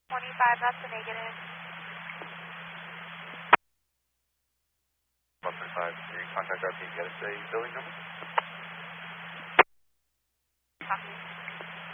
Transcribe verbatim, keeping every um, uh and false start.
twenty-five, that's a negative. one twenty-five, can you contact our team, get us a building number?